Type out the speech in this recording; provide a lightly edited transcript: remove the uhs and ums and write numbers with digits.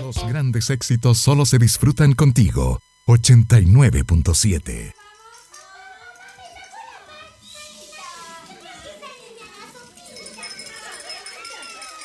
Los grandes éxitos solo se disfrutan contigo. 89.7